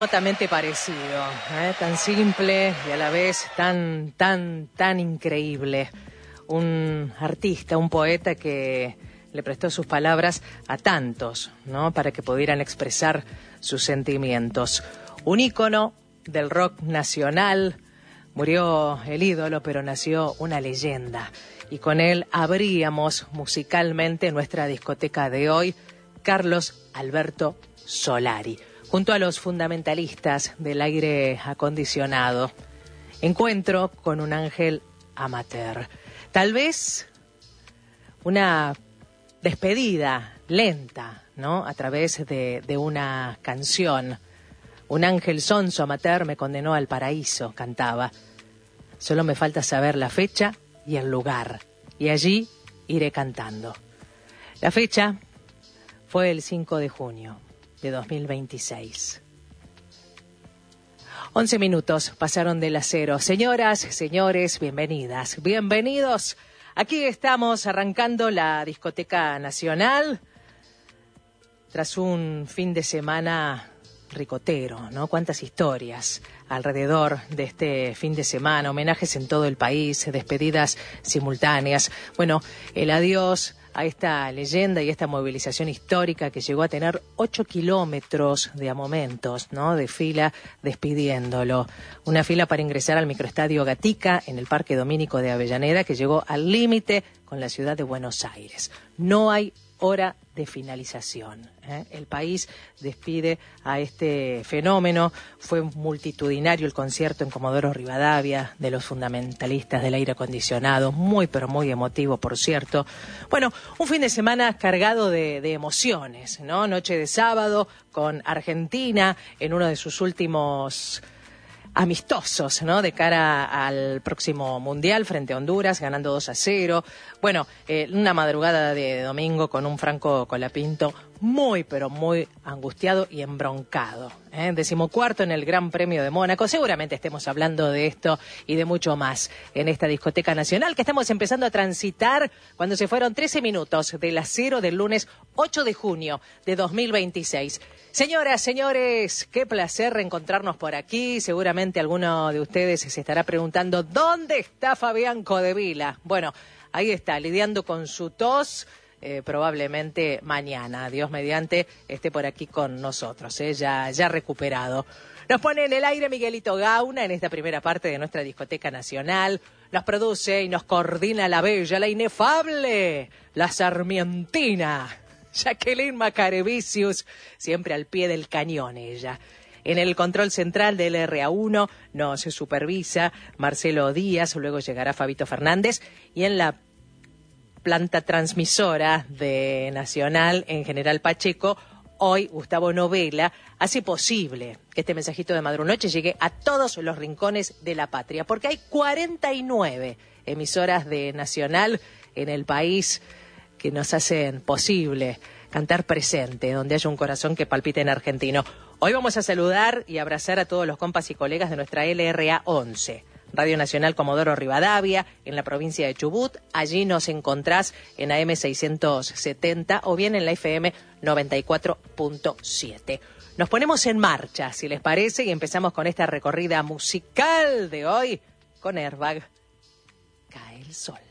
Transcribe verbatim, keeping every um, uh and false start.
Remotamente parecido, ¿eh? Tan simple y a la vez tan, tan, tan increíble. Un artista, un poeta que le prestó sus palabras a tantos, ¿no? Para que pudieran expresar sus sentimientos. Un ícono del rock nacional. Murió el ídolo, pero nació una leyenda. Y con él abríamos musicalmente nuestra discoteca de hoy, Carlos Alberto Solari, junto a los fundamentalistas del aire acondicionado. Encuentro con un ángel amateur. Tal vez una despedida lenta, ¿no? A través de, de una canción. Un ángel sonso amateur me condenó al paraíso, cantaba. Solo me falta saber la fecha y el lugar. Y allí iré cantando. La fecha fue el cinco de junio de dos mil veintiséis. Once minutos pasaron de las cero. Señoras, señores, bienvenidas, bienvenidos. Aquí estamos arrancando la discoteca nacional tras un fin de semana ricotero, ¿no? Cuántas historias alrededor de este fin de semana, homenajes en todo el país, despedidas simultáneas. Bueno, el adiós a esta leyenda y esta movilización histórica que llegó a tener ocho kilómetros de a momentos, ¿no? De fila despidiéndolo. Una fila para ingresar al microestadio Gatica en el Parque Domínico de Avellaneda que llegó al límite con la ciudad de Buenos Aires. No hay hora de finalización, ¿eh? El país despide a este fenómeno. Fue multitudinario el concierto en Comodoro Rivadavia de los fundamentalistas del aire acondicionado, muy pero muy emotivo, por cierto. Bueno, un fin de semana cargado de, de emociones, ¿no? Noche de sábado con Argentina en uno de sus últimos amistosos, ¿no? De cara al próximo Mundial frente a Honduras, ganando dos a cero. Bueno, eh, una madrugada de domingo con un Franco Colapinto muy, pero muy angustiado y embroncado. ¿eh? Decimocuarto en el Gran Premio de Mónaco. Seguramente estemos hablando de esto y de mucho más en esta discoteca nacional que estamos empezando a transitar cuando se fueron trece minutos de las cero del lunes ocho de junio de dos mil veintiséis. Señoras, señores, qué placer reencontrarnos por aquí. Seguramente alguno de ustedes se estará preguntando ¿dónde está Fabián Codevila? Bueno, ahí está, lidiando con su tos. Eh, probablemente mañana, Dios mediante, esté por aquí con nosotros, eh, ya, ya recuperado. Nos pone en el aire Miguelito Gauna en esta primera parte de nuestra discoteca nacional. Nos produce y nos coordina la bella, la inefable, la sarmientina, Jacqueline Macarevicius, siempre al pie del cañón ella. En el control central del R A uno nos supervisa Marcelo Díaz, luego llegará Fabito Fernández, y en la planta transmisora de Nacional en General Pacheco, hoy Gustavo Novela hace posible que este mensajito de Madrunoche llegue a todos los rincones de la patria, porque hay cuarenta y nueve emisoras de Nacional en el país que nos hacen posible cantar presente, donde haya un corazón que palpite en argentino. Hoy vamos a saludar y abrazar a todos los compas y colegas de nuestra L R A once. Radio Nacional Comodoro Rivadavia, en la provincia de Chubut. Allí nos encontrás en A M seiscientos setenta o bien en la F M noventa y cuatro punto siete. Nos ponemos en marcha, si les parece, y empezamos con esta recorrida musical de hoy con Airbag. Cae el sol.